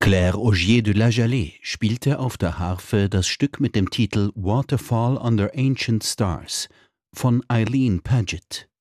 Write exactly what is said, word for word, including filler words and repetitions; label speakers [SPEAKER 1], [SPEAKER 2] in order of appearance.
[SPEAKER 1] Claire Augier de la Jalée spielte auf der Harfe das Stück mit dem Titel Waterfall Under Ancient Stars von Eileen Paget.